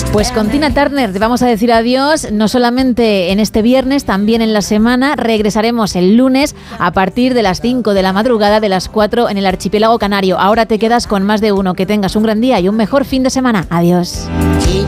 Pues con Tina Turner te vamos a decir adiós, no solamente en este viernes, también en la semana. Regresaremos el lunes a partir de las 5 de la madrugada, de las 4 en el archipiélago canario. Ahora te quedas con Más de Uno. Que tengas un gran día y un mejor fin de semana. Adiós.